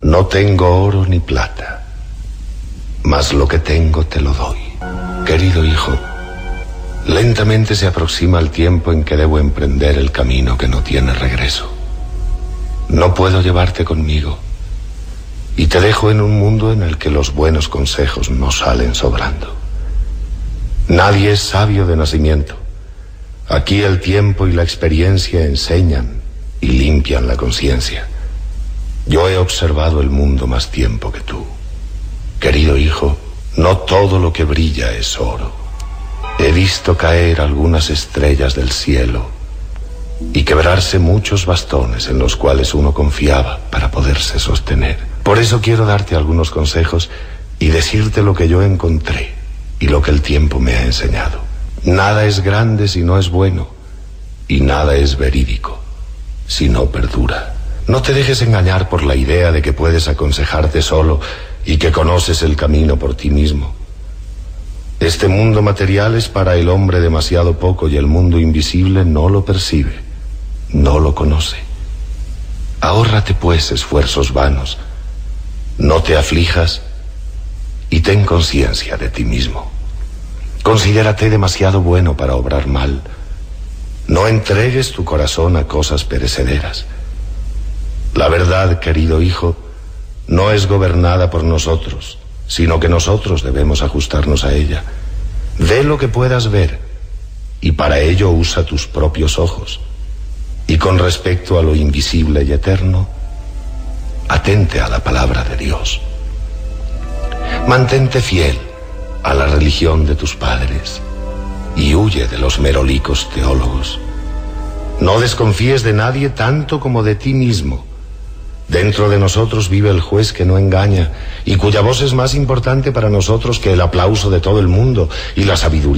No tengo oro ni plata, mas lo que tengo te lo doy. Querido hijo, lentamente se aproxima el tiempo en que debo emprender el camino que no tiene regreso. No puedo llevarte conmigo y te dejo en un mundo en el que los buenos consejos no salen sobrando. Nadie es sabio de nacimiento. Aquí el tiempo y la experiencia enseñan y limpian la conciencia. Yo he observado el mundo más tiempo que tú. Querido hijo, no todo lo que brilla es oro. He visto caer algunas estrellas del cielo y quebrarse muchos bastones en los cuales uno confiaba para poderse sostener. Por eso quiero darte algunos consejos y decirte lo que yo encontré y lo que el tiempo me ha enseñado. Nada es grande si no es bueno, y nada es verídico si no perdura. No te dejes engañar por la idea de que puedes aconsejarte solo y que conoces el camino por ti mismo. Este mundo material es para el hombre demasiado poco y el mundo invisible no lo percibe, no lo conoce. Ahórrate pues esfuerzos vanos, no te aflijas y ten conciencia de ti mismo. Considérate demasiado bueno para obrar mal. No entregues tu corazón a cosas perecederas. La verdad, querido hijo, no es gobernada por nosotros, sino que nosotros debemos ajustarnos a ella. Ve lo que puedas ver, y para ello usa tus propios ojos. Y con respecto a lo invisible y eterno, atente a la palabra de Dios. Mantente fiel a la religión de tus padres y huye de los merolicos teólogos. No desconfíes de nadie tanto como de ti mismo. Dentro de nosotros vive el juez que no engaña y cuya voz es más importante para nosotros que el aplauso de todo el mundo y la sabiduría